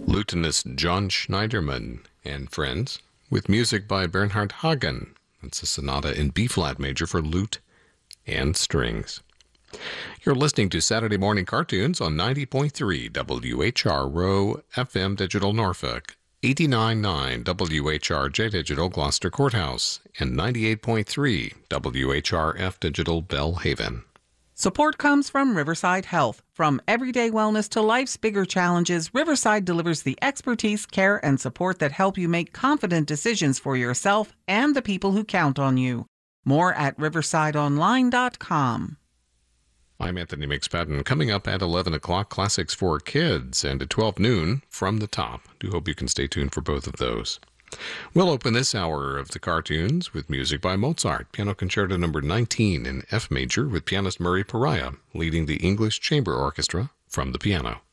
lutenist John Schneiderman and Friends, with music by Bernhard Hagen. It's a sonata in B-flat major for lute and strings. You're listening to Saturday Morning Cartoons on 90.3 WHRO FM Digital Norfolk, 89.9 WHRJ Digital Gloucester Courthouse, and 98.3 WHRF Digital Bellhaven. Support comes from Riverside Health. From everyday wellness to life's bigger challenges, Riverside delivers the expertise, care, and support that help you make confident decisions for yourself and the people who count on you. More at riversideonline.com. I'm Anthony McSpadden. Coming up at 11 o'clock, Classics for Kids, and at 12 noon, From the Top. Do hope you can stay tuned for both of those. We'll open this hour of the cartoons with music by Mozart, Piano Concerto No. 19 in F major, with pianist Murray Pariah leading the English Chamber Orchestra from the piano.